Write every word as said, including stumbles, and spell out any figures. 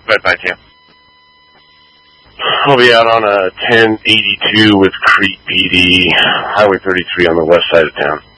Red by two. I'll be out on a ten eighty-two with Crete P D, Highway thirty-three on the west side of town.